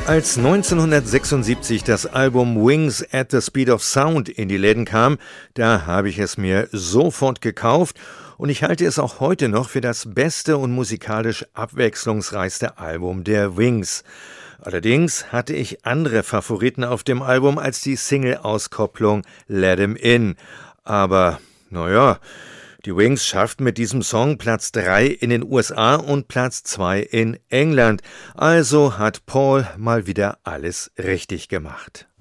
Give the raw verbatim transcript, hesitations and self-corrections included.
Als neunzehnhundertsechsundsiebzig das Album Wings at the Speed of Sound in die Läden kam, da habe ich es mir sofort gekauft und ich halte es auch heute noch für das beste und musikalisch abwechslungsreichste Album der Wings. Allerdings hatte ich andere Favoriten auf dem Album als die Single-Auskopplung Let 'Em In. Aber, naja, die Wings schafften mit diesem Song Platz drei in den U S A und Platz zwei in England. Also hat Paul mal wieder alles richtig gemacht.